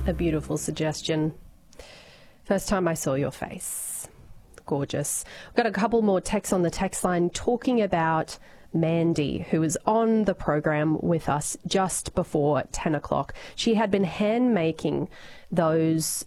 A beautiful suggestion. First time I saw your face. Gorgeous. We've got a couple more texts on the text line talking about Mandy, who was on the program with us just before 10 o'clock. She had been hand making those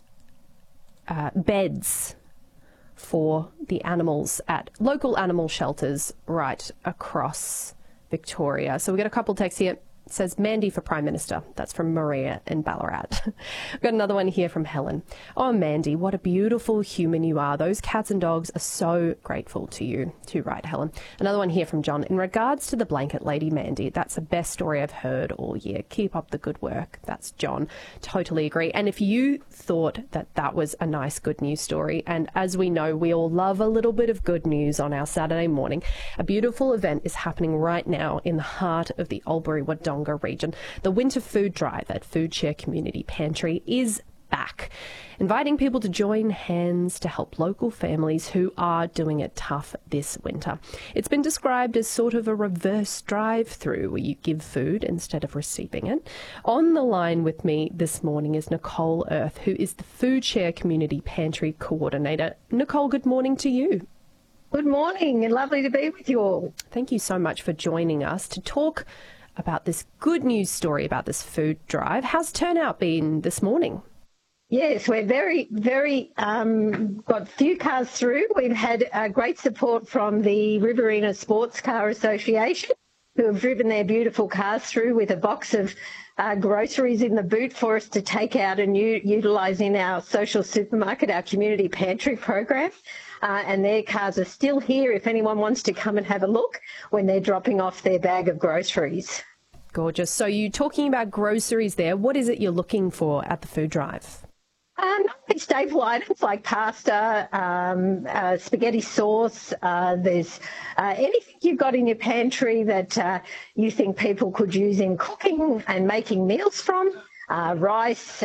beds for the animals at local animal shelters right across Victoria. So we got a couple texts here. It says Mandy for Prime Minister. That's from Maria in Ballarat. We've got another one here from Helen. Oh, Mandy, what a beautiful human you are. Those cats and dogs are so grateful to you. Too right, Helen. Another one here from John. In regards to the blanket lady, Mandy, that's the best story I've heard all year. Keep up the good work. That's John. Totally agree. And if you thought that that was a nice good news story, and as we know, we all love a little bit of good news on our Saturday morning, a beautiful event is happening right now in the heart of the Albury-Wodonga region. The winter food drive at Foodshare Community Pantry is back, inviting people to join hands to help local families who are doing it tough this winter. It's been described as sort of a reverse drive-through where you give food instead of receiving it. On the line with me this morning is Nicole Earth, who is the Foodshare Community Pantry Coordinator. Nicole, good morning to you. Good morning, and lovely to be with you all. Thank you so much for joining us to talk about this good news story about this food drive. How's turnout been this morning? Yes, we're very got few cars through. We've had great support from the Riverina Sports Car Association, who have driven their beautiful cars through with a box of groceries in the boot for us to take out and utilise in our social supermarket, our community pantry program. And their cars are still here if anyone wants to come and have a look when they're dropping off their bag of groceries. Gorgeous. So you're talking about groceries there. What is it you're looking for at the food drive? Staple items like pasta, spaghetti sauce. There's anything you've got in your pantry that you think people could use in cooking and making meals from. Rice,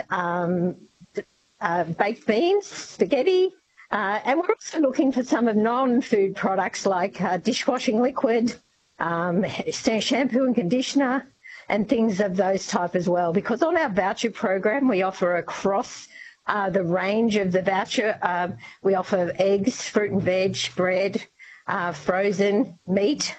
baked beans, spaghetti. And we're also looking for some of non-food products like dishwashing liquid, shampoo and conditioner, and things of those type as well. Because on our voucher program, we offer across the range of the voucher. We offer eggs, fruit and veg, bread, frozen meat,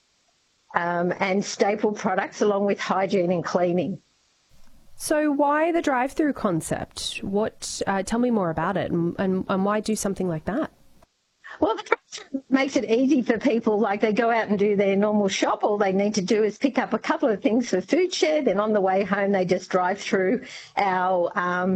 and staple products along with hygiene and cleaning. So why the drive-through concept? Tell me more about it and why do something like that? Well, the drive-through makes it easy for people. Like, they go out and do their normal shop. All they need to do is pick up a couple of things for Foodshare. Then on the way home, they just drive through our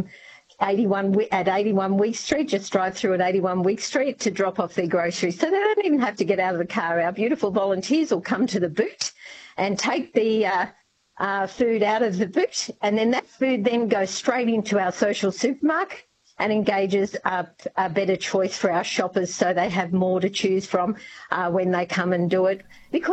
81 Week Street, just drive through at 81 Week Street to drop off their groceries. So they don't even have to get out of the car. Our beautiful volunteers will come to the boot and take the food out of the boot, and then that food then goes straight into our social supermarket and engages a better choice for our shoppers, so they have more to choose from when they come and do it. Because